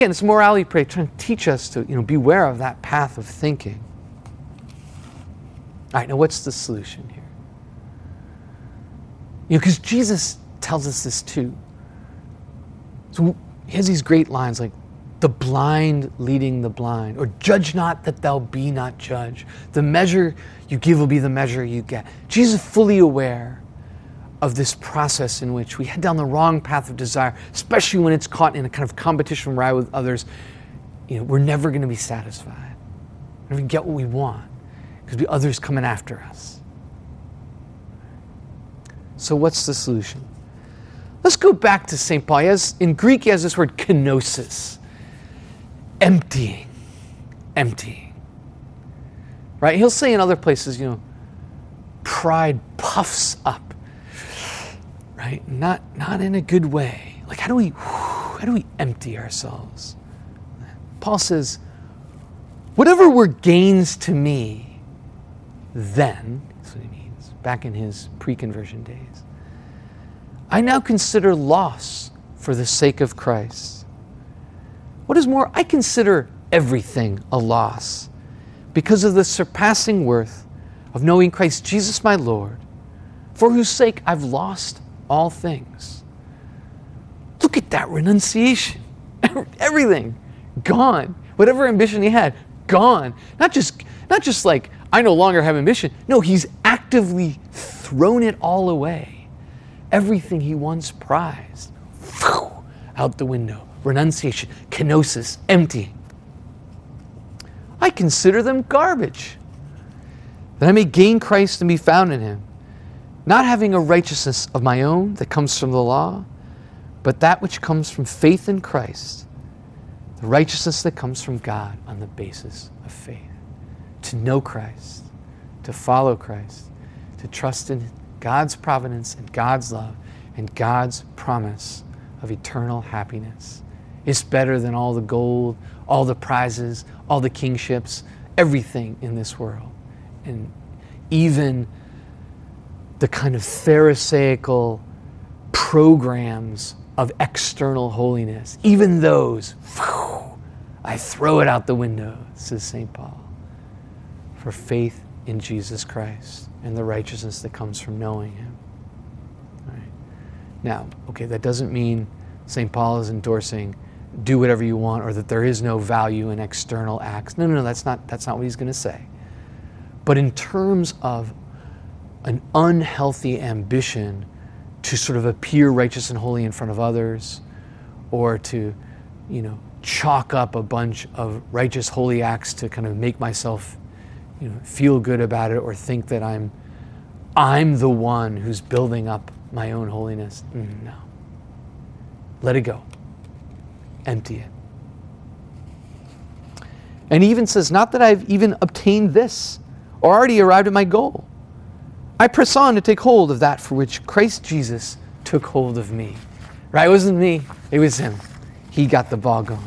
Again, it's morality prayer, trying to teach us to beware of that path of thinking. All right, now what's the solution here? Because Jesus tells us this too. So he has these great lines like, the blind leading the blind, or judge not that thou be not judged. The measure you give will be the measure you get. Jesus is fully aware of this process in which we head down the wrong path of desire, especially when it's caught in a kind of competition ride with others. We're never going to be satisfied. We're never get what we want because there'll be others coming after us. So what's the solution? Let's go back to St. Paul. In Greek, he has this word kenosis. Emptying. Right? He'll say in other places, pride puffs up. Right? Not in a good way. Like how do we empty ourselves? Paul says, whatever were gains to me then, that's what he means, back in his pre-conversion days, I now consider loss for the sake of Christ. What is more, I consider everything a loss because of the surpassing worth of knowing Christ Jesus my Lord, for whose sake I've lost all things. Look at that renunciation. Everything gone. Whatever ambition he had, gone. Not just like, I no longer have ambition. No, he's actively thrown it all away. Everything he once prized, out the window. Renunciation, kenosis, emptying. I consider them garbage, that I may gain Christ and be found in him, not having a righteousness of my own that comes from the law, but that which comes from faith in Christ, the righteousness that comes from God on the basis of faith. To know Christ, to follow Christ, to trust in God's providence and God's love and God's promise of eternal happiness. It's better than all the gold, all the prizes, all the kingships, everything in this world. And even the kind of pharisaical programs of external holiness, even those, I throw it out the window, says St. Paul, for faith in Jesus Christ and the righteousness that comes from knowing him. All right. Now, that doesn't mean St. Paul is endorsing do whatever you want or that there is no value in external acts. No, that's not what he's going to say. But in terms of an unhealthy ambition to sort of appear righteous and holy in front of others, or to, chalk up a bunch of righteous, holy acts to kind of make myself, feel good about it, or think that I'm the one who's building up my own holiness. No. Let it go. Empty it. And he even says, not that I've even obtained this or already arrived at my goal. I press on to take hold of that for which Christ Jesus took hold of me. Right? It wasn't me. It was him. He got the ball going.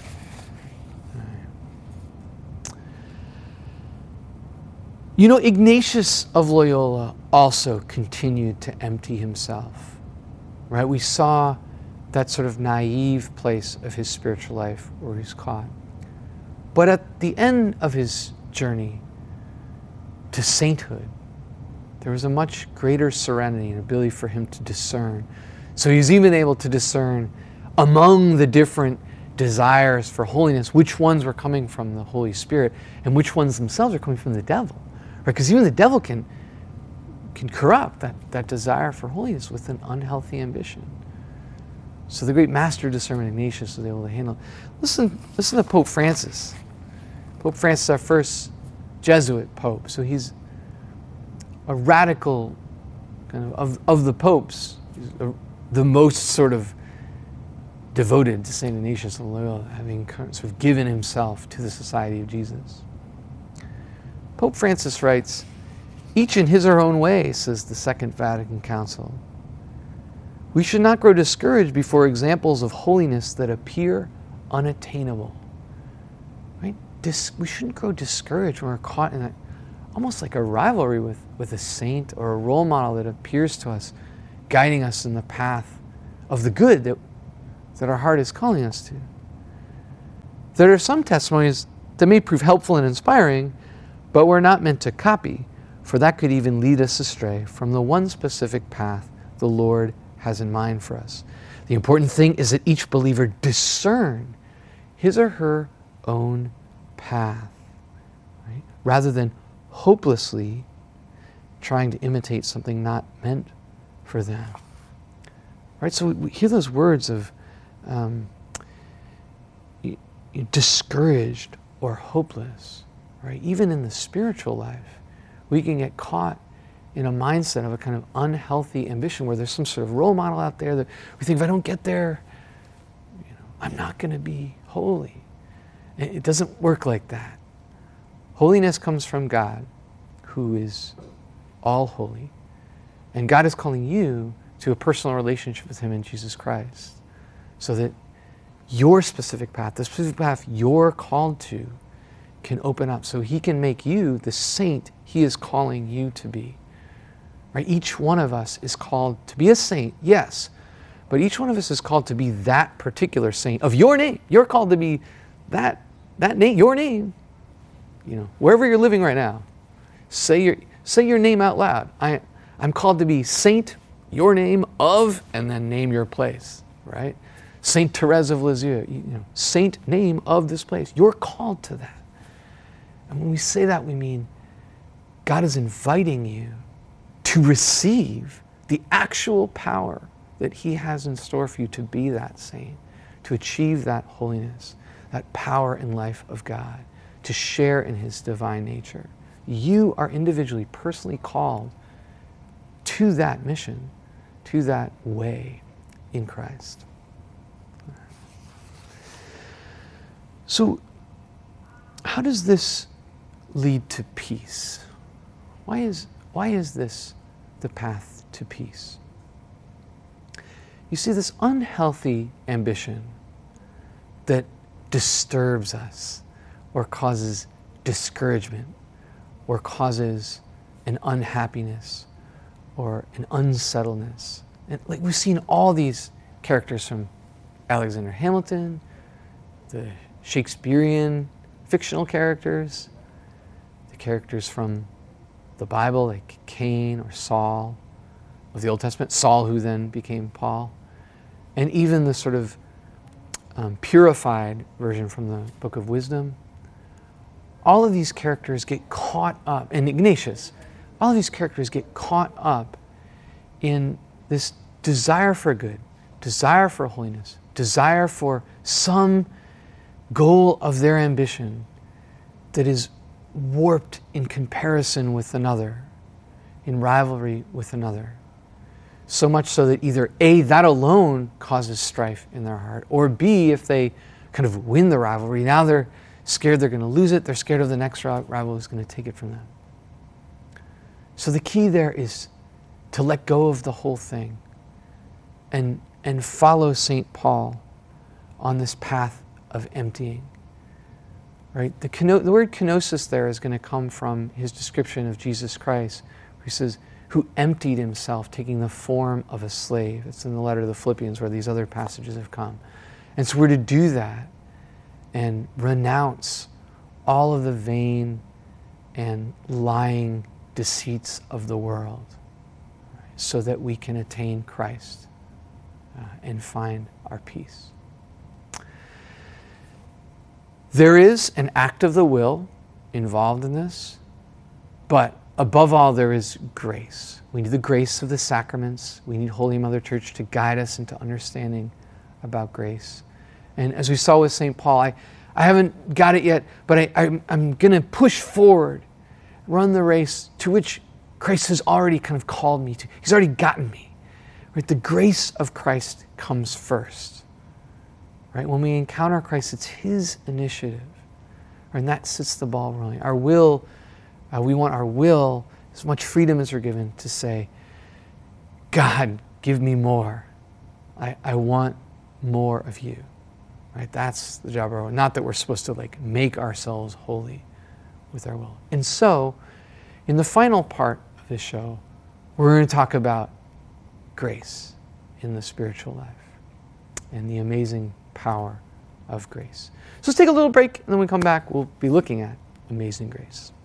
Ignatius of Loyola also continued to empty himself. Right? We saw that sort of naive place of his spiritual life where he's caught. But at the end of his journey to sainthood, there was a much greater serenity and ability for him to discern. So he's even able to discern among the different desires for holiness, which ones were coming from the Holy Spirit and which ones themselves are coming from the devil. Right? Because even the devil can corrupt that desire for holiness with an unhealthy ambition. So the great master of discernment, Ignatius, was able to handle it. Listen to Pope Francis. Pope Francis, our first Jesuit pope. So he's a radical kind of the popes, the most sort of devoted to St. Ignatius of Loyola, having sort of given himself to the Society of Jesus. Pope Francis writes, each in his or her own way, says the Second Vatican Council, we should not grow discouraged before examples of holiness that appear unattainable. Right? We shouldn't grow discouraged when we're caught in that, almost like a rivalry with a saint or a role model that appears to us, guiding us in the path of the good that our heart is calling us to. There are some testimonies that may prove helpful and inspiring, but we're not meant to copy, for that could even lead us astray from the one specific path the Lord has in mind for us. The important thing is that each believer discern his or her own path, right? Rather than hopelessly trying to imitate something not meant for them. Right? So we hear those words of discouraged or hopeless, right? Even in the spiritual life, we can get caught in a mindset of a kind of unhealthy ambition where there's some sort of role model out there that we think if I don't get there, I'm not going to be holy. It doesn't work like that. Holiness comes from God, who is all holy. And God is calling you to a personal relationship with Him in Jesus Christ, so that your specific path, the specific path you're called to, can open up so He can make you the saint He is calling you to be. Right? Each one of us is called to be a saint, yes, but each one of us is called to be that particular saint of your name. You're called to be that name, your name. Wherever you're living right now, say your name out loud. I'm called to be Saint, your name of, and then name your place, right? Saint Therese of Lisieux, saint name of this place. You're called to that. And when we say that, we mean God is inviting you to receive the actual power that He has in store for you to be that saint, to achieve that holiness, that power and life of God, to share in His divine nature. You are individually, personally called to that mission, to that way in Christ. So, how does this lead to peace? Why is this the path to peace? You see, this unhealthy ambition that disturbs us or causes discouragement or causes an unhappiness or an unsettledness. And like we've seen all these characters from Alexander Hamilton, the Shakespearean fictional characters, the characters from the Bible like Cain or Saul of the Old Testament, Saul who then became Paul, and even the sort of purified version from the Book of Wisdom. All of these characters get caught up, and Ignatius, all of these characters get caught up in this desire for good, desire for holiness, desire for some goal of their ambition that is warped in comparison with another, in rivalry with another. So much so that either A, that alone causes strife in their heart, or B, if they kind of win the rivalry, now they're scared they're going to lose it, they're scared of the next rival who's going to take it from them. So the key there is to let go of the whole thing and follow St. Paul on this path of emptying. Right? The word kenosis there is going to come from his description of Jesus Christ, who says, who emptied himself, taking the form of a slave. It's in the letter to the Philippians where these other passages have come. And so we're to do that and renounce all of the vain and lying deceits of the world, right, so that we can attain Christ and find our peace. There is an act of the will involved in this, but above all, there is grace. We need the grace of the sacraments. We need Holy Mother Church to guide us into understanding about grace. And as we saw with St. Paul, I haven't got it yet, but I'm going to push forward, run the race to which Christ has already kind of called me to. He's already gotten me. Right? The grace of Christ comes first. Right? When we encounter Christ, it's His initiative. Right? And that sets the ball rolling. Our will, we want our will, as much freedom as we're given, to say, God, give me more. I want more of you. Right? That's the job of our will. Not that we're supposed to make ourselves holy with our will. And so, in the final part of this show, we're going to talk about grace in the spiritual life and the amazing power of grace. So let's take a little break, and then when we come back, we'll be looking at Amazing Grace.